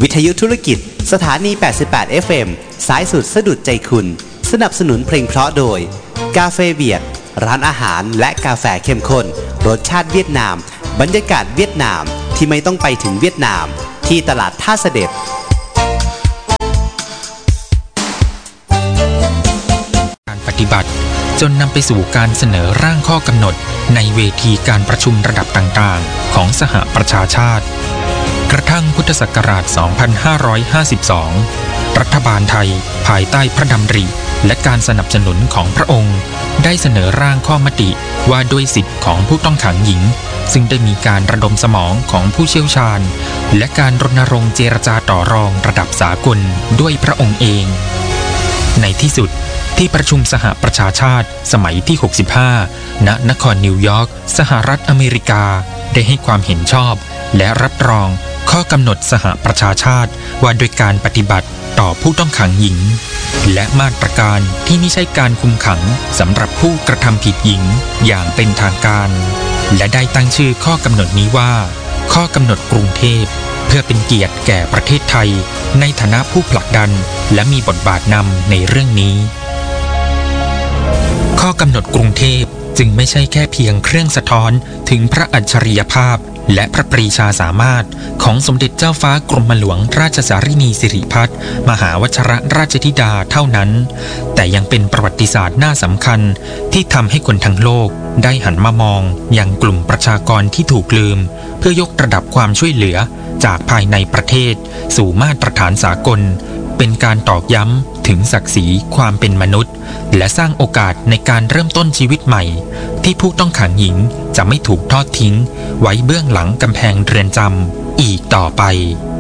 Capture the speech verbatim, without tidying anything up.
วิทยุธุรกิจสถานีแปดสิบแปด เอฟ เอ็ม สายสุดสะดุดใจคุณสนับสนุนเพลงเพราะโดยกาเฟเบียดร้านอาหารและกาแฟเข้มข้นรสชาติเวียดนามบรรยากาศเวียดนามที่ไม่ต้องไปถึงเวียดนามที่ตลาดท่าเสด็จการปฏิบัติจนนำไปสู่การเสนอร่างข้อกำหนดในเวทีการประชุมระดับต่างๆของสหประชาชาติกระทั่งพุทธศักราช สองพันห้าร้อยห้าสิบสอง รัฐบาลไทยภายใต้พระดำริและการสนับสนุนของพระองค์ได้เสนอร่างข้อมติว่าด้วยสิทธิของผู้ต้องขังหญิงซึ่งได้มีการระดมสมองของผู้เชี่ยวชาญและการรณรงค์เจรจาต่อรองระดับสากลด้วยพระองค์เองในที่สุดที่ประชุมสหประชาชาติสมัยที่ หกสิบห้า ณ นครนิวยอร์กสหรัฐอเมริกาได้ให้ความเห็นชอบและรับรองข้อกำหนดสหประชาชาติว่าด้วยการปฏิบัติต่อผู้ต้องขังหญิงและมาตรการที่ไม่ใช่การคุมขังสำหรับผู้กระทำผิดหญิงอย่างเป็นทางการและได้ตั้งชื่อข้อกำหนดนี้ว่าข้อกำหนดกรุงเทพเพื่อเป็นเกียรติแก่ประเทศไทยในฐานะผู้ผลักดันและมีบทบาทนำในเรื่องนี้ข้อกำหนดกรุงเทพจึงไม่ใช่แค่เพียงเครื่องสะท้อนถึงพระอัจฉริยภาพและพระปรีชาสามารถของสมเด็จเจ้าฟ้ากรมหลวงราชสารินีสิริพัฒน์มหาวชิรราชธิดาเท่านั้นแต่ยังเป็นประวัติศาสตร์น่าสำคัญที่ทำให้คนทั้งโลกได้หันมามองยังกลุ่มประชากรที่ถูกลืมเพื่อยกระดับความช่วยเหลือจากภายในประเทศสู่มาตรฐานสากลเป็นการตอกย้ำถึงศักดิ์ศรีความเป็นมนุษย์และสร้างโอกาสในการเริ่มต้นชีวิตใหม่ที่ผู้ต้องขังหญิงจะไม่ถูกทอดทิ้งไว้เบื้องหลังกำแพงเรือนจำอีกต่อไป